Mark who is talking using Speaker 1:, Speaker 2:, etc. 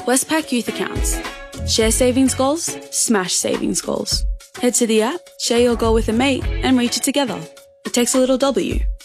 Speaker 1: Westpac Youth Accounts. Share savings goals, smash savings goals. Head to the app, share your goal with a mate, and reach it together. It takes a little W.